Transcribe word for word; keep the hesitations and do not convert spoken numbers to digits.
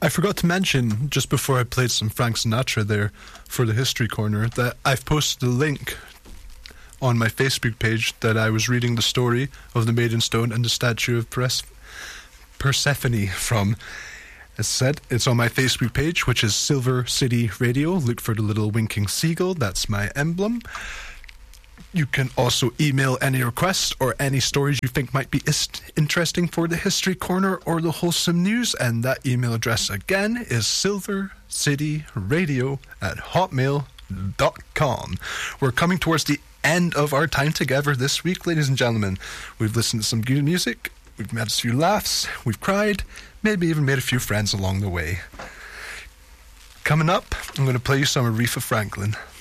I forgot to mention, just before I played some Frank Sinatra there for the History Corner, that I've posted a link on my Facebook page that I was reading the story of the Maiden Stone and the statue of Pers- Persephone from. As said, it's on my Facebook page, which is Silver City Radio. Look for the little winking seagull. That's my emblem. You can also email any requests or any stories you think might be ist- interesting for the History Corner or the Wholesome News, and that email address again is silvercityradio at hotmail dot com. We're coming towards the end of our time together this week, ladies and gentlemen. We've listened to some good music, we've had a few laughs, we've cried, maybe even made a few friends along the way. Coming up, I'm going to play you some Aretha Franklin.